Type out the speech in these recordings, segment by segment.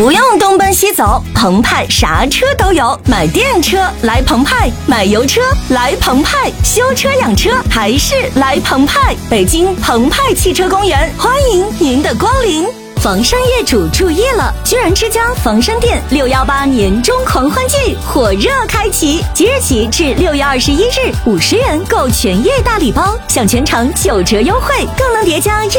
不用东奔西走，澎湃啥车都有。买电车来澎湃，买油车来澎湃，修车养车还是来澎湃。北京澎湃汽车公园，欢迎您的光临。房山业主注意了，居然之家房山店618年中狂欢季火热开启，即日起至6月21日，50元购全业大礼包，享全场9折优惠，更能叠加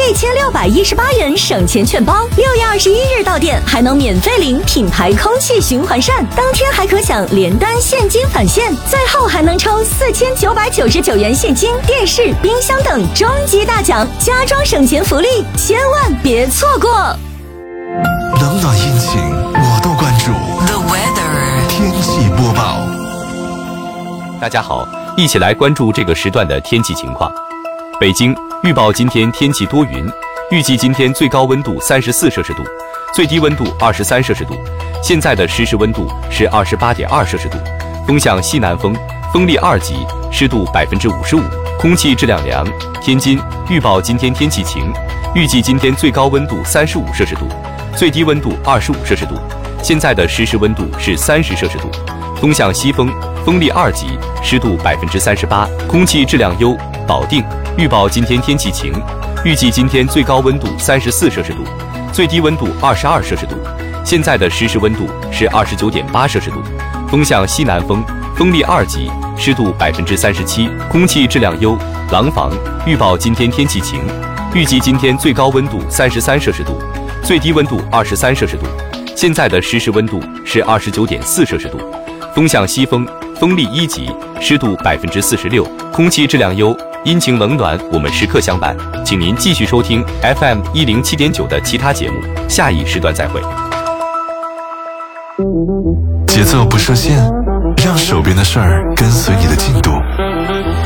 1618元省钱券包。6月21日到店还能免费领品牌空气循环扇，当天还可享连单现金返现，最后还能抽4999元现金、电视、冰箱等终极大奖，家装省钱福利，千万别错过。 冷暖阴晴我都关注。 The weather 天气播报。 大家好，一起来关注这个时段的天气情况。北京预报今天天气多云，预计今天最高温度34摄氏度，最低温度23摄氏度。现在的实时温度是28.2摄氏度，风向西南风，风力2级，湿度55%，空气质量良。天津预报今天天气晴，预计今天最高温度35摄氏度，最低温度25摄氏度。现在的实时温度是30摄氏度，风向西风，风力2级，湿度38%，空气质量优。保定预报今天天气晴，预计今天最高温度34摄氏度，最低温度22摄氏度。现在的实时温度是29.8摄氏度，风向西南风，风力2级，湿度37%，空气质量优。廊坊预报今天天气晴，预计今天最高温度33摄氏度，最低温度23摄氏度。现在的实时温度是29.4摄氏度，风向西风，风力1级，湿度46%，空气质量优。阴晴冷暖我们时刻相伴，请您继续收听 FM 107.9的其他节目，下一时段再会。 节奏不设限，让手边的事儿跟随你的进度。